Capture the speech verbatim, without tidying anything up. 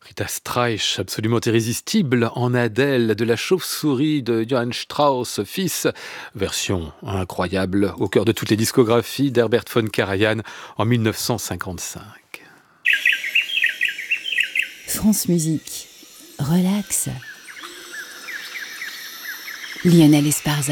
Rita Streich, absolument irrésistible en Adèle, de la chauve-souris de Johann Strauss, fils. Version incroyable, au cœur de toutes les discographies d'Herbert von Karajan en mille neuf cent cinquante-cinq. France Musique, relax. Lionel Esparza.